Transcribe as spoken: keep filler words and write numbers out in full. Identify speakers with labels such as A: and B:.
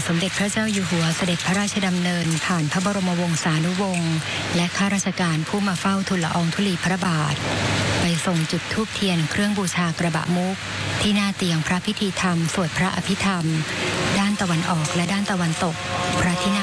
A: สมเด็จพระเจ้าอยู่หัวเสด็จพระราชดำเนินผ่านพระบรมวงศานุวงศ์และข้าราชการผู้มาเฝ้าทูลละอองธุลีพระบาทไปส่งจุดธูปเทียนเครื่องบูชากระบะมุกที่หน้าเตียงพระพิธีธรรมสวดพระอภิธรรมด้านตะวันออกและด้านตะวันตกพระที่นั่ง